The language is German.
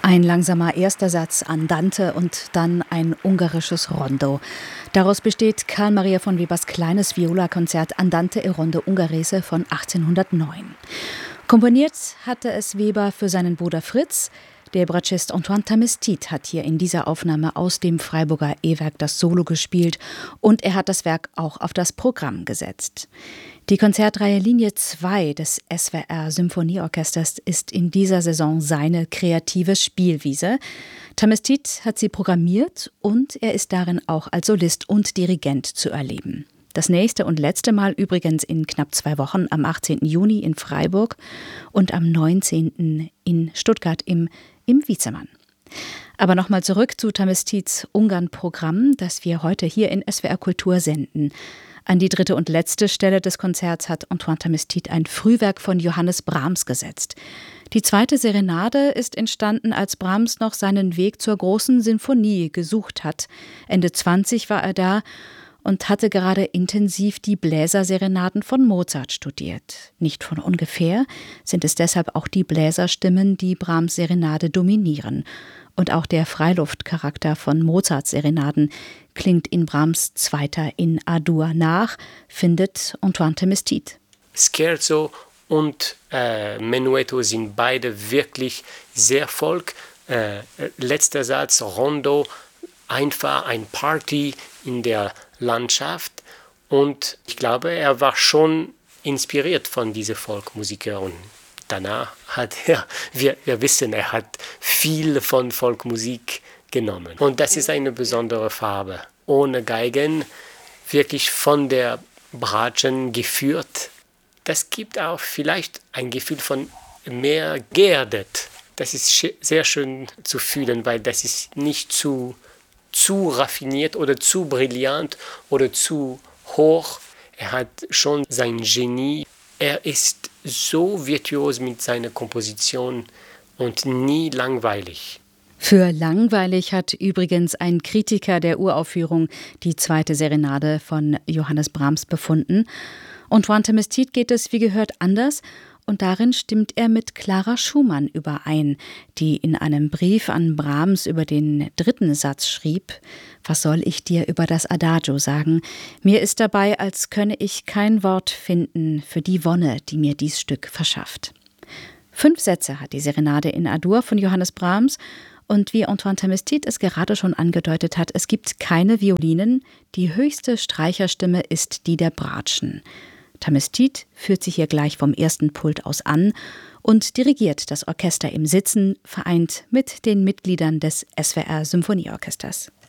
Ein langsamer erster Satz Andante und dann ein ungarisches Rondo. Daraus besteht Carl Maria von Webers kleines Violakonzert Andante e Rondo Ungherese von 1809. Komponiert hatte es Weber für seinen Bruder Fritz. Der Bratschist Antoine Tamestit hat hier in dieser Aufnahme aus dem Freiburger E-Werk das Solo gespielt und er hat das Werk auch auf das Programm gesetzt. Die Konzertreihe Linie 2 des SWR Symphonieorchesters ist in dieser Saison seine kreative Spielwiese. Tamestit hat sie programmiert und er ist darin auch als Solist und Dirigent zu erleben. Das nächste und letzte Mal übrigens in knapp 2 Wochen am 18. Juni in Freiburg und am 19. in Stuttgart im Wiezemann. Aber nochmal zurück zu Tamestits Ungarn-Programm, das wir heute hier in SWR Kultur senden. An die 3. und letzte Stelle des Konzerts hat Antoine Tamestit ein Frühwerk von Johannes Brahms gesetzt. Die 2. Serenade ist entstanden, als Brahms noch seinen Weg zur großen Sinfonie gesucht hat. Ende 20 war er da und hatte gerade intensiv die Bläserserenaden von Mozart studiert. Nicht von ungefähr sind es deshalb auch die Bläserstimmen, die Brahms Serenade dominieren. Und auch der Freiluftcharakter von Mozarts Serenaden klingt in Brahms 2. in A-Dur nach, findet Antoine Tamestit. Scherzo und Menuetto sind beide wirklich sehr Folk. Letzter Satz, Rondo, einfach ein Party in der Landschaft. Und ich glaube, er war schon inspiriert von diesen Folkmusikern. Und danach hat wir wissen, er hat viel von Folkmusik genommen. Und das ist eine besondere Farbe. Ohne Geigen, wirklich von der Bratschen geführt. Das gibt auch vielleicht ein Gefühl von mehr geerdet. Das ist sehr schön zu fühlen, weil das ist nicht zu raffiniert oder zu brillant oder zu hoch. Er hat schon sein Genie. Er ist so virtuos mit seiner Komposition und nie langweilig. Für langweilig hat übrigens ein Kritiker der Uraufführung die 2. Serenade von Johannes Brahms befunden. Antoine Tamestit geht es wie gehört anders und darin stimmt er mit Clara Schumann überein, die in einem Brief an Brahms über den 3. Satz schrieb: Was soll ich dir über das Adagio sagen? Mir ist dabei, als könne ich kein Wort finden für die Wonne, die mir dies Stück verschafft. 5 Sätze hat die Serenade in A-Dur von Johannes Brahms. Und wie Antoine Tamestit es gerade schon angedeutet hat, es gibt keine Violinen, die höchste Streicherstimme ist die der Bratschen. Tamestit führt sich hier gleich vom ersten Pult aus an und dirigiert das Orchester im Sitzen, vereint mit den Mitgliedern des SWR Symphonieorchesters.